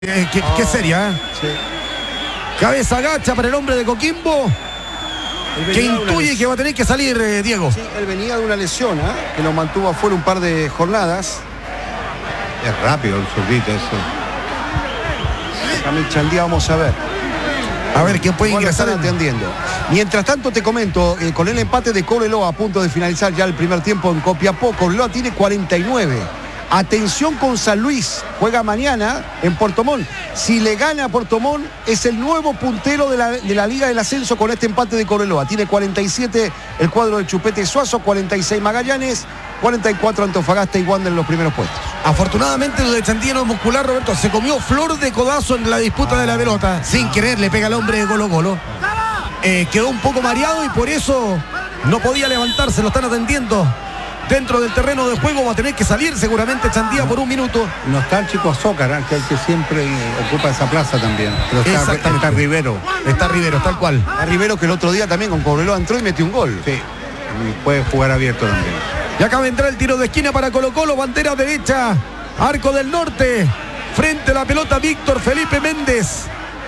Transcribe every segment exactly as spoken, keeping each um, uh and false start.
Eh, qué, oh, qué seria, ¿eh? Sí. Cabeza agacha para el hombre de Coquimbo, que intuye que va a tener que salir, eh, Diego. Sí, él venía de una lesión, ¿eh? Que lo mantuvo afuera un par de jornadas. Es rápido el zurdito eso. También Chandía, vamos a ver. A ver quién puede bueno, ingresar. Están atendiendo. Mientras tanto te comento, eh, con el empate de Cobreloa a punto de finalizar ya el primer tiempo en Copiapó, Cobreloa tiene cuarenta y nueve. Atención con San Luis, juega mañana en Puerto Montt. Si le gana a Puerto Montt, es el nuevo puntero de la, de la Liga del Ascenso con este empate de Cobreloa. Tiene cuarenta y siete el cuadro de Chupete Suazo, cuarenta y seis Magallanes, cuarenta y cuatro Antofagasta y Wander en los primeros puestos. Afortunadamente lo de Chandía no es muscular, Roberto. Se comió flor de codazo en la disputa de la pelota. Sin querer le pega al hombre de Colo Colo. Eh, quedó un poco mareado y por eso no podía levantarse. Lo están atendiendo dentro del terreno de juego. Va a tener que salir seguramente Chandía por un minuto. No está el chico Azócar, que es el que siempre ocupa esa plaza también. Pero está, está Rivero. Está Rivero, tal cual. Está Rivero, que el otro día también con Cobreloa entró y metió un gol. Sí, y puede jugar abierto también. Y acaba de entrar el tiro de esquina para Colo Colo. Bandera derecha, arco del norte. Frente a la pelota Víctor Felipe Méndez.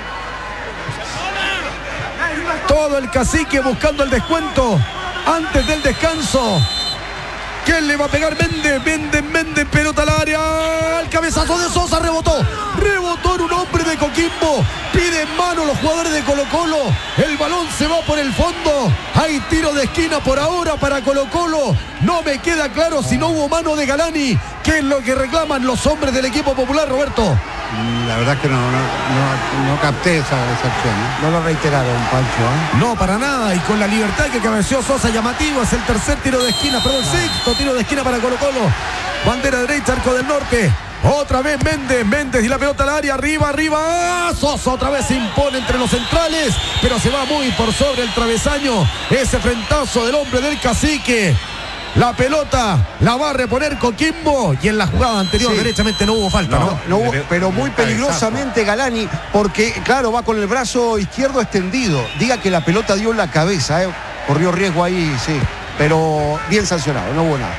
Todo el cacique buscando el descuento antes del descanso. ¿Quién le va a pegar? Méndez, Méndez, Méndez, pelota al área. El cabezazo de Sosa rebotó. Rebotó en un hombre de Coquimbo. Pide en mano los jugadores de Colo Colo. El balón se va por el fondo. Hay tiro de esquina por ahora para Colo Colo. No me queda claro si no hubo mano de Galani. ¿Qué es lo que reclaman los hombres del equipo popular, Roberto? La verdad es que no, no, no, no capté esa, esa acción, ¿eh? No lo reiteraron, Pancho, ¿eh? No, para nada. Y con la libertad que cabeció Sosa, llamativo. Es el tercer tiro de esquina, perdón, sexto tiro de esquina para Colo Colo. Bandera derecha, arco del norte. Otra vez Méndez, Méndez y la pelota al área, arriba, arriba. Sosa otra vez se impone entre los centrales, pero se va muy por sobre el travesaño. Ese frentazo del hombre del cacique. La pelota la va a reponer Coquimbo y en la jugada anterior sí. derechamente no hubo falta, ¿no? No, no hubo, pero muy peligrosamente Galani, porque claro, va con el brazo izquierdo extendido. Diga que la pelota dio en la cabeza, ¿eh? Corrió riesgo ahí, sí, pero bien sancionado, no hubo nada.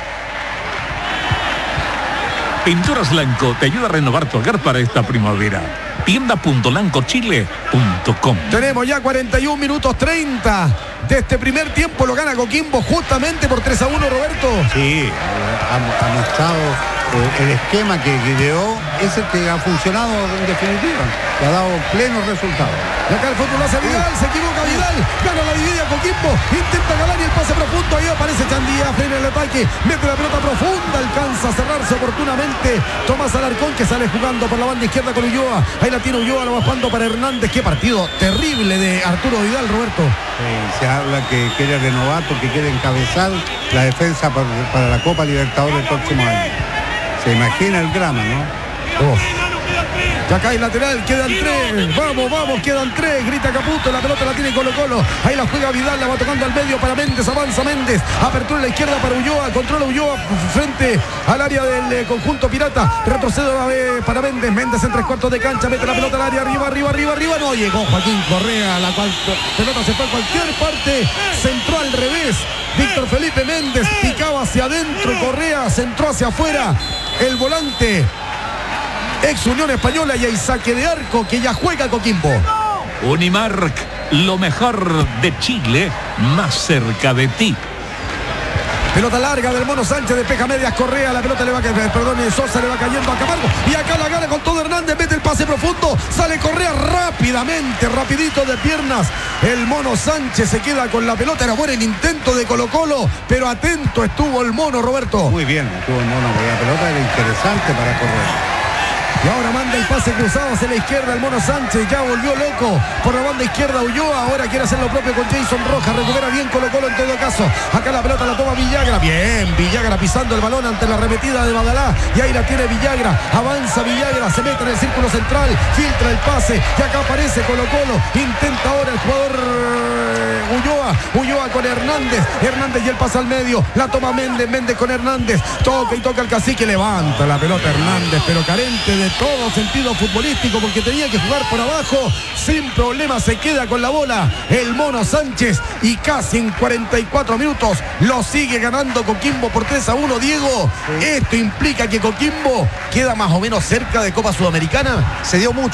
Pinturas Lanco te ayuda a renovar tu hogar para esta primavera. tienda punto lanco chile punto com. Tenemos ya cuarenta y un minutos treinta de este primer tiempo. Lo gana Coquimbo justamente por tres a uno, Roberto. Sí, ha, ha mostrado eh, el esquema que ideó, es el que ha funcionado en definitiva, que ha dado plenos resultados. Y acá el fútbol hace Vidal, se equivoca Vidal, gana la dividida Coquimbo, intenta ganar y el pase profundo, ahí aparece Chandía, frena el ataque, mete la pelota profunda, alcanza a cerrarse oportunamente Tomás Alarcón, que sale jugando por la banda izquierda con Ulloa. Ahí la tiene Ulloa, lo va bajando para Hernández. Qué partido terrible de Arturo Vidal, Roberto. Sí, se habla que quiere renovar porque quiere encabezar la defensa para, para la Copa Libertadores el próximo año. Se imagina el drama, ¿no? Uf. Ya cae lateral, quedan tres, vamos, vamos, quedan tres, grita Caputo, la pelota la tiene Colo Colo, ahí la juega Vidal, la va tocando al medio para Méndez, avanza Méndez, apertura a la izquierda para Ulloa, controla Ulloa frente al área del eh, conjunto pirata, retrocede para Méndez, Méndez en tres cuartos de cancha, mete la pelota al área, arriba, arriba, arriba, arriba, no llegó Joaquín Correa, la cual pelota se fue a cualquier parte, centró al revés, Víctor Felipe Méndez picaba hacia adentro, Correa centró hacia afuera, el volante ex Unión Española, y hay saque de arco que ya juega Coquimbo. Unimark, lo mejor de Chile, más cerca de ti. Pelota larga del Mono Sánchez, despeja medias Correa, la pelota le va a caer, perdón, Sosa le va cayendo a Camargo, y acá la gana con todo Hernández, mete el pase profundo, sale Correa rápidamente, rapidito de piernas, el Mono Sánchez se queda con la pelota, era bueno el intento de Colo Colo, pero atento estuvo el Mono, Roberto. Muy bien, estuvo el Mono, porque la pelota era interesante para correr. Y ahora manda el pase cruzado hacia la izquierda el Mono Sánchez, ya volvió loco por la banda izquierda Ulloa, ahora quiere hacer lo propio con Jason Rojas, recupera bien Colo Colo en todo caso, acá la pelota la toma Villagra, bien, Villagra pisando el balón ante la arremetida de Badalá, y ahí la tiene Villagra, avanza Villagra, se mete en el círculo central, filtra el pase, y acá aparece Colo Colo, intenta ahora el jugador Ulloa, Ulloa con Hernández, Hernández y el pase al medio, la toma Méndez, Méndez con Hernández, toca y toca el cacique, levanta la pelota Hernández, pero carente de pierde todo sentido futbolístico porque tenía que jugar por abajo. Sin problema se queda con la bola el Mono Sánchez y casi en cuarenta y cuatro minutos lo sigue ganando Coquimbo por tres a uno. Diego, ¿esto implica que Coquimbo queda más o menos cerca de Copa Sudamericana? Se dio mucho